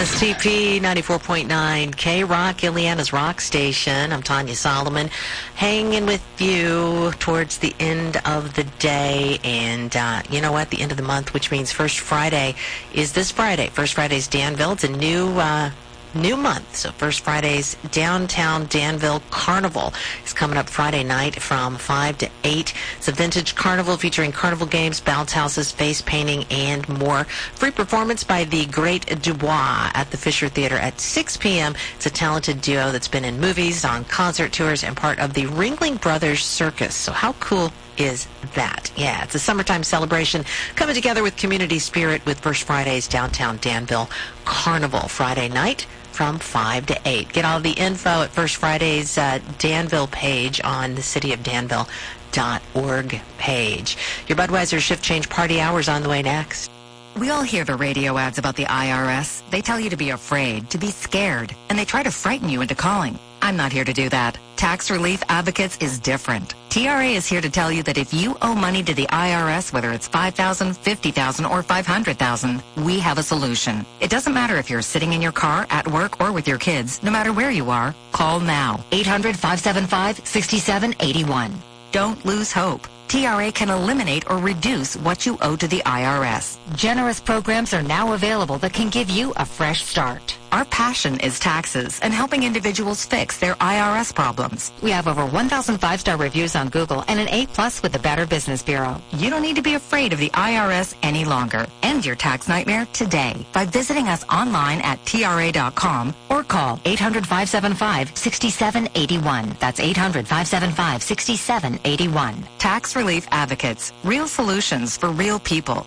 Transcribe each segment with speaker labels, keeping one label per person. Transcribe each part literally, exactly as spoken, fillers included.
Speaker 1: S T P ninety-four point nine, K-Rock, Indiana's rock station. I'm Tanya Solomon, hanging with you towards the end of the day. And uh, you know what? The end of the month, which means First Friday, is this Friday. First Friday's Danville. It's a new... Uh, New month. So First Friday's Downtown Danville Carnival is coming up Friday night from five to eight. It's a vintage carnival featuring carnival games, bounce houses, face painting, and more. Free performance by the Great Dubois at the Fisher Theater at six p.m. It's a talented duo that's been in movies, on concert tours, and part of the Ringling Brothers Circus. So how cool is that? Yeah, it's a summertime celebration coming together with community spirit with First Friday's Downtown Danville Carnival Friday night from five to eight. Get all the info at First Friday's uh, Danville page on the city of danville dot org page. Your Budweiser shift change party hours on the way next.
Speaker 2: We all hear the radio ads about the I R S. They tell you to be afraid, to be scared, and they try to frighten you into calling. I'm not here to do that. Tax Relief Advocates is different. T R A is here to tell you that if you owe money to the I R S, whether it's five thousand dollars, fifty thousand dollars, or five hundred thousand dollars, we have a solution. It doesn't matter if you're sitting in your car, at work, or with your kids. No matter where you are, call now. eight hundred, five seven five, six seven eight one. Don't lose hope. T R A can eliminate or reduce what you owe to the I R S. Generous programs are now available that can give you a fresh start. Our passion is taxes and helping individuals fix their I R S problems. We have over one thousand five-star reviews on Google and an A plus with the Better Business Bureau. You don't need to be afraid of the I R S any longer. End your tax nightmare today by visiting us online at T R A dot com or call eight hundred, five seven five, six seven eight one. That's eight hundred, five seven five, six seven eight one. Tax Relief Advocates. Real solutions for real people.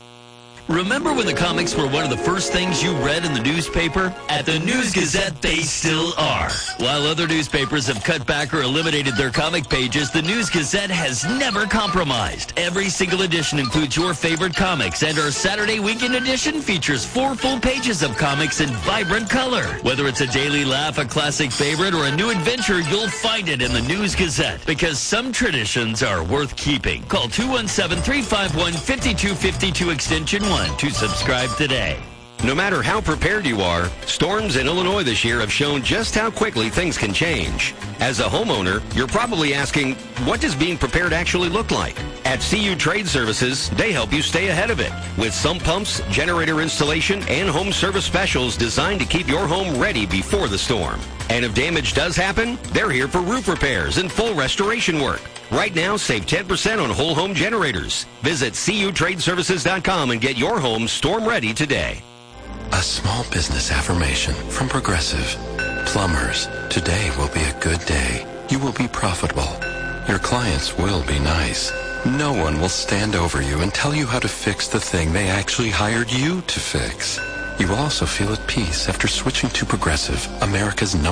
Speaker 3: Remember when the comics were one of the first things you read in the newspaper? At the News Gazette, they still are. While other newspapers have cut back or eliminated their comic pages, the News Gazette has never compromised. Every single edition includes your favorite comics, and our Saturday weekend edition features four full pages of comics in vibrant color. Whether it's a daily laugh, a classic favorite, or a new adventure, you'll find it in the News Gazette, because some traditions are worth keeping. Call two one seven, three five one, five two five two extension one to subscribe today.
Speaker 4: No matter how prepared you are, storms in Illinois this year have shown just how quickly things can change. As a homeowner, you're probably asking, what does being prepared actually look like? At C U Trade Services, they help you stay ahead of it with sump pumps, generator installation, and home service specials designed to keep your home ready before the storm. And if damage does happen, they're here for roof repairs and full restoration work. Right now, save ten percent on whole home generators. Visit C U trade services dot com and get your home storm ready today.
Speaker 5: A small business affirmation from Progressive. Plumbers, today will be a good day. You will be profitable. Your clients will be nice. No one will stand over you and tell you how to fix the thing they actually hired you to fix. You will also feel at peace after switching to Progressive, America's number